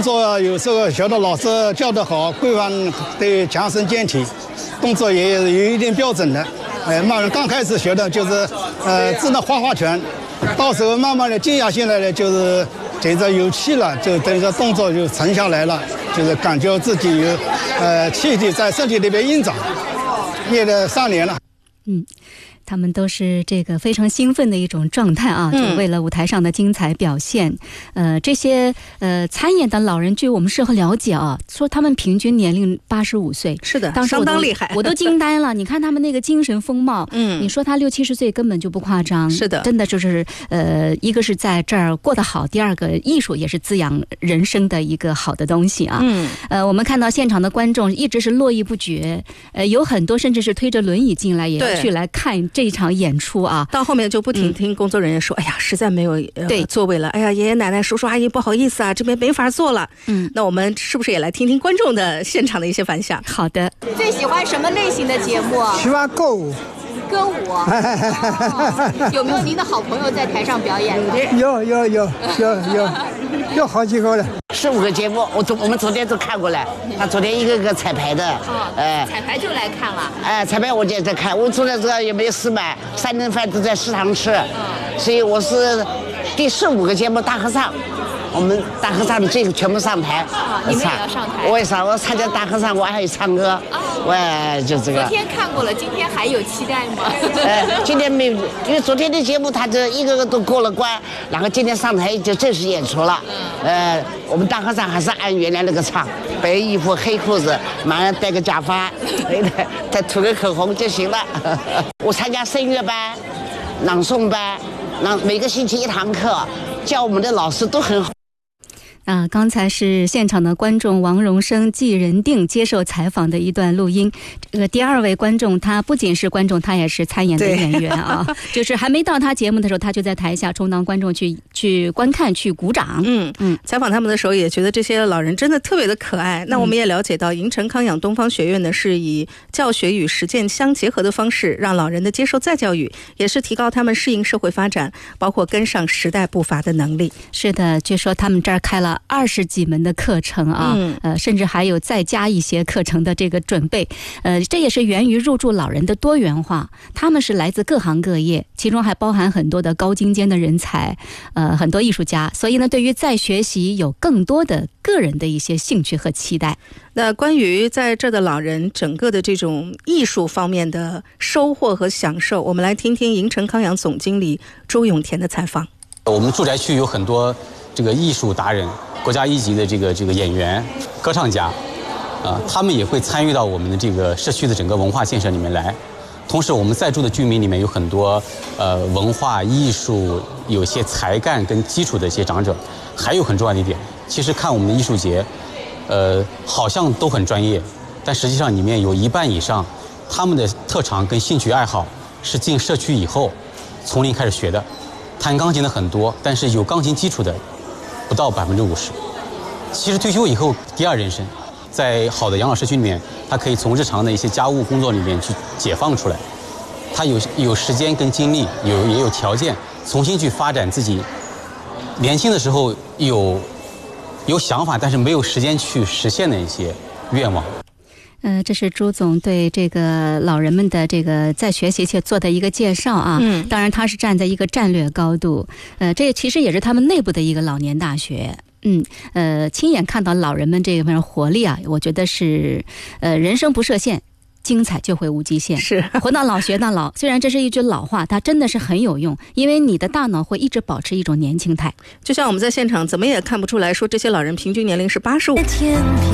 作有时候学的老师教得好，规范对强身健体，动作也有一定标准的。慢慢刚开始学的就是只能画拳，到时候慢慢的静下心来了，就是等着有气了，就等着动作就沉下来了，就是感觉自己有气体在身体里边运转，练了3年了。 他们都是这个非常兴奋的一种状态啊，就为了舞台上的精彩表现。这些参演的老人，据我们事后了解啊，说他们平均年龄85岁， 是的， 当时相当厉害， 我都惊呆了。你看他们那个精神风貌，你说他60、70岁根本就不夸张， 是的， 真的就是一个是在这儿过得好，第二个艺术也是滋养人生的一个好的东西啊。我们看到现场的观众一直是络绎不绝，有很多甚至是推着轮椅进来，也要去来看这场演出啊。 到后面就不停听工作人员说，哎呀，实在没有座位了，哎呀，爷爷奶奶叔叔阿姨不好意思啊，这边没法坐了。那我们是不是也来听听观众的现场的一些反响？ 好的。 最喜欢什么类型的节目？ 喜欢歌舞。 歌舞、有没有您的好朋友在台上表演？ 有好几个了。 15个节目，我们昨天都看过了。他昨天一个个彩排的， 彩排就来看了。 彩排我也在看。我昨天这也没事买，3顿饭都在食堂吃，所以我是第15个节目大合唱。我们大合唱的这个全部上台， 你们也要上台？ 我也上，我参加大合唱，我还有唱歌，我就这个。 昨天看过了，今天还有期待吗？ 今天没有，因为昨天的节目他这一个个都过了关，然后今天上台就正式演出了。我们大合唱还是按原来那个唱，白衣服黑裤子，马上戴个假发，再涂个口红就行了。我参加声乐班、朗诵班，每个星期1堂课，教我们的老师都很好。 刚才是现场的观众王荣生、季仁定接受采访的一段录音。这个第2位观众，他不仅是观众，他也是参演的演员啊。就是还没到他节目的时候，他就在台下充当观众去观看、去鼓掌。 采访他们的时候也觉得这些老人真的特别的可爱。那我们也了解到，银城康养东方学院呢是以教学与实践相结合的方式，让老人的接受再教育，也是提高他们适应社会发展，包括跟上时代步伐的能力。 是的，据说他们这儿开了20几门的课程啊，甚至还有再加一些课程的这个准备。这也是源于入住老人的多元化，他们是来自各行各业，其中还包含很多的高精尖的人才，很多艺术家，所以呢，对于再学习有更多的个人的一些兴趣和期待。 那关于在这儿的老人整个的这种艺术方面的收获和享受，我们来听听银城康养总经理周永田的采访。 我们住宅区有很多这个艺术达人，国家一级的这个演员、歌唱家，他们也会参与到我们的这个社区的整个文化建设里面来。同时，我们在住的居民里面有很多文化艺术有些才干跟基础的一些长者。还有很重要的一点，其实看我们的艺术节，好像都很专业，但实际上里面有1半以上，他们的特长跟兴趣爱好是进社区以后从零开始学的。弹钢琴的很多，但是有钢琴基础的不到50%。其实退休以后第2人生，在好的养老社区里面，他可以从日常的一些家务工作里面去解放出来，他有时间跟精力，也有条件重新去发展自己年轻的时候有想法但是没有时间去实现的一些愿望。 这是朱总对这个老人们的这个在学习且做的一个介绍啊。当然他是站在一个战略高度，这其实也是他们内部的一个老年大学。亲眼看到老人们这份活力啊，我觉得是人生不设限，精彩就会无极限。 是活到老学到老，虽然这是一句老话，它真的是很有用，因为你的大脑会一直保持一种年轻态。 就像我们在现场怎么也看不出来说这些老人平均年龄是85。